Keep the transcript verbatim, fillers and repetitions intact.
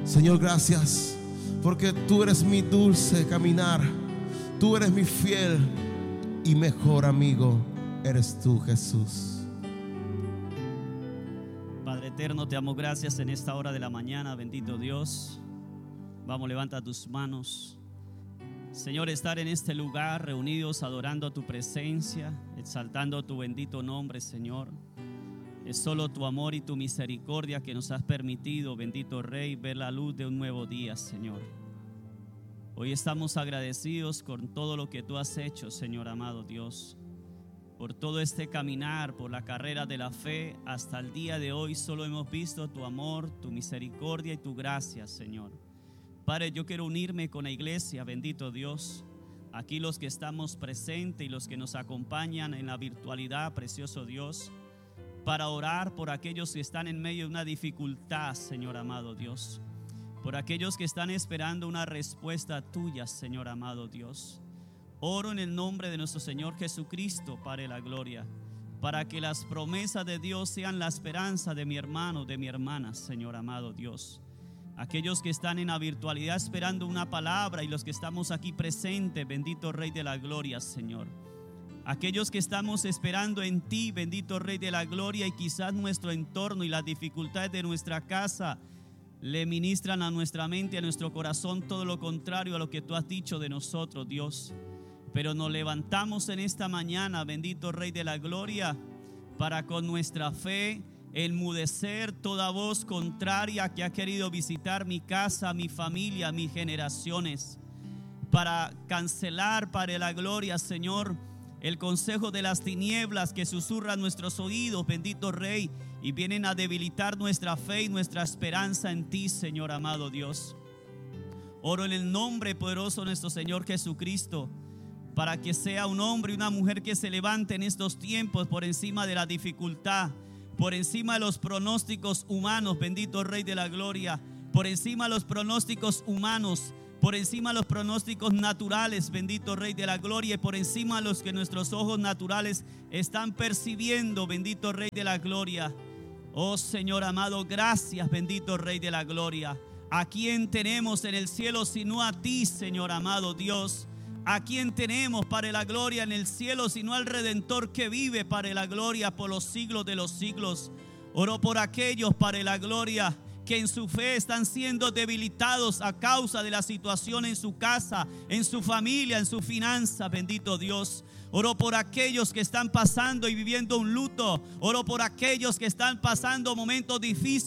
Señor, gracias porque tú eres mi dulce caminar. Tú eres mi fiel y mejor amigo. Eres tú, Jesús. Padre eterno, te damos gracias en esta hora de la mañana, bendito Dios. Vamos, levanta tus manos. Señor, estar en este lugar reunidos adorando tu presencia, exaltando tu bendito nombre, Señor. Es solo tu amor y tu misericordia que nos has permitido, bendito Rey, ver la luz de un nuevo día, Señor. Hoy estamos agradecidos con todo lo que tú has hecho, Señor amado Dios. Por todo este caminar, por la carrera de la fe, hasta el día de hoy solo hemos visto tu amor, tu misericordia y tu gracia, Señor. Padre, yo quiero unirme con la iglesia, bendito Dios. Aquí los que estamos presentes y los que nos acompañan en la virtualidad, precioso Dios, para orar por aquellos que están en medio de una dificultad, Señor amado Dios. Por aquellos que están esperando una respuesta tuya, Señor amado Dios. Oro en el nombre de nuestro Señor Jesucristo, Padre de la gloria, para que las promesas de Dios sean la esperanza de mi hermano, de mi hermana, Señor amado Dios. Aquellos que están en la virtualidad esperando una palabra y los que estamos aquí presentes, bendito Rey de la gloria, Señor. Aquellos que estamos esperando en ti, bendito Rey de la gloria, y quizás nuestro entorno y las dificultades de nuestra casa le ministran a nuestra mente, a nuestro corazón, todo lo contrario a lo que tú has dicho de nosotros, Dios. Pero nos levantamos en esta mañana, bendito Rey de la gloria, para con nuestra fe enmudecer toda voz contraria que ha querido visitar mi casa, mi familia, mis generaciones. Para cancelar, Padre la gloria, Señor, el consejo de las tinieblas que susurran nuestros oídos, bendito Rey, y vienen a debilitar nuestra fe y nuestra esperanza en ti, Señor amado Dios. Oro en el nombre poderoso de nuestro Señor Jesucristo, para que sea un hombre y una mujer que se levante en estos tiempos por encima de la dificultad, por encima de los pronósticos humanos, bendito Rey de la gloria, por encima de los pronósticos humanos, por encima de los pronósticos naturales, bendito Rey de la gloria, y por encima de los que nuestros ojos naturales están percibiendo, bendito Rey de la gloria. Oh Señor amado, gracias, bendito Rey de la gloria. ¿A quién tenemos en el cielo sino a ti, Señor amado Dios? ¿A quién tenemos, Padre la gloria, en el cielo sino al Redentor que vive, Padre la gloria, por los siglos de los siglos? Oro por aquellos, Padre la gloria, que en su fe están siendo debilitados a causa de la situación en su casa, en su familia, en su finanza, bendito Dios. Oro por aquellos que están pasando y viviendo un luto. Oro por aquellos que están pasando momentos difíciles.